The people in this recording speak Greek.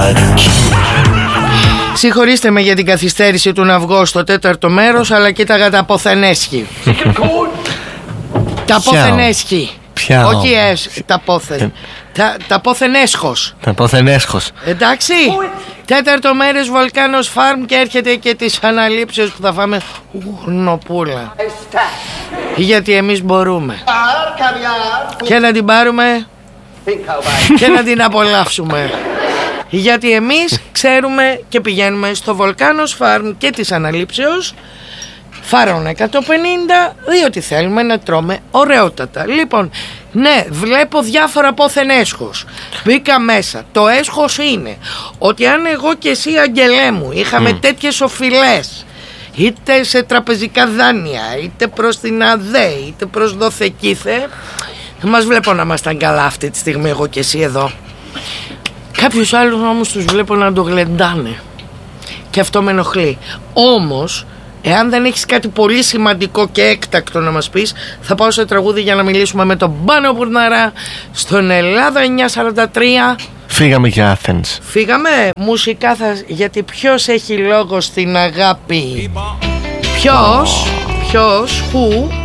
Συγχωρήστε με για την καθυστέρηση του να βγω στο τέταρτο μέρος, αλλά κοίταγα τα πόθεν-έσχη. Τα πόθεν-έσχη. Όχι τα πόθεν. Τα πόθεν-έσχος. Τα πόθεν-έσχος. Εντάξει. Τέταρτο μέρος Volcano's Farm και έρχεται και τις αναλήψεις που θα φάμε γουρνοπούλα. Γιατί εμείς μπορούμε. Και να την πάρουμε και να την απολαύσουμε. Γιατί εμείς ξέρουμε και πηγαίνουμε στο Volcano's Farm και της αναλήψεως Φάρων 150, διότι θέλουμε να τρώμε ωραιότατα. Λοιπόν, ναι, βλέπω διάφορα πόθεν έσχος. Μπήκα μέσα. Το έσχος είναι ότι αν εγώ και εσύ, Αγγελέ μου, είχαμε τέτοιες οφειλές, είτε σε τραπεζικά δάνεια, είτε προς την ΑΔΕ, είτε προς δοθεκήθε, δεν μας βλέπω να ήμασταν καλά αυτή τη στιγμή εγώ και εσύ εδώ. Κάποιους άλλους όμως τους βλέπω να το γλεντάνε και αυτό με ενοχλεί. Όμως, εάν δεν έχεις κάτι πολύ σημαντικό και έκτακτο να μας πεις, θα πάω σε τραγούδι για να μιλήσουμε με τον Πάνο Μπουρναρά στον Ελλάδα 943. Φύγαμε για Athens. Φύγαμε. Μουσικά θα... γιατί ποιος έχει λόγο στην αγάπη? Ποιος, who